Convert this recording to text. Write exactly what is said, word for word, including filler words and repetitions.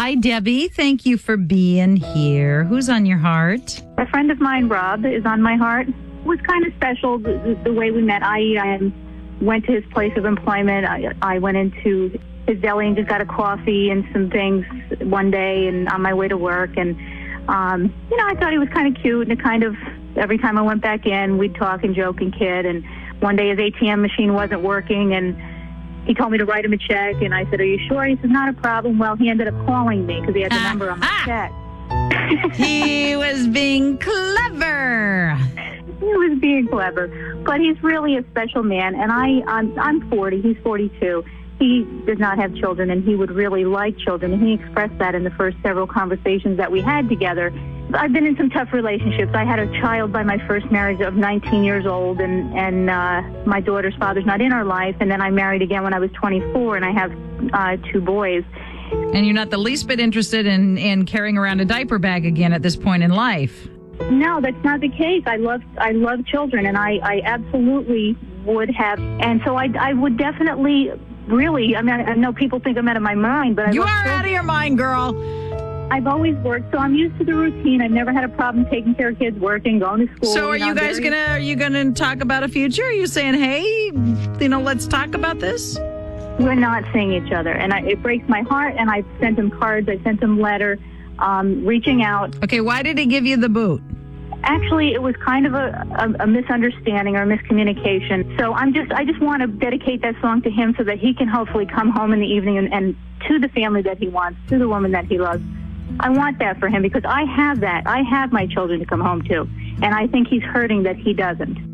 Hi, Debbie. Thank you for being here. Who's on your heart? A friend of mine, Rob, is on my heart. It was kind of special the, the, the way we met. I um, went to his place of employment. I, I went into his deli and just got a coffee and some things one day and on my way to work. And, um, you know, I thought he was kind of cute. And it kind of, every time I went back in, we'd talk and joke and kid. And one day his A T M machine wasn't working and he told me to write him a check. And I said, are you sure? He said, not a problem. Well, he ended up calling me because he had the number on my check. He was being clever. He was being clever, but he's really a special man. And I, I'm, I'm forty. He's forty-two. He does not have children, and he would really like children. And he expressed that in the first several conversations that we had together. I've been in some tough relationships. I had a child by my first marriage of nineteen years old, and and uh, my daughter's father's not in our life. And then I married again when I was twenty-four, and I have uh, two boys. And you're not the least bit interested in, in carrying around a diaper bag again at this point in life. No, that's not the case. I love I love children, and I, I absolutely would have. And so I, I would definitely, really, I mean, I know people think I'm out of my mind, but I You love are children. out of your mind, girl. I've always worked, so I'm used to the routine. I've never had a problem taking care of kids, working, going to school. So are know, you guys very... gonna are you gonna talk about a future? Are you saying, hey, you know, let's talk about this? We're not seeing each other, and I, it breaks my heart. And I've sent him cards. I sent him letter, um, reaching out. Okay, why did he give you the boot? Actually, it was kind of a, a, a misunderstanding or a miscommunication. So I'm just, I just want to dedicate that song to him so that he can hopefully come home in the evening and, and to the family that he wants, to the woman that he loves. I want that for him because I have that. I have my children to come home to, and I think he's hurting that he doesn't.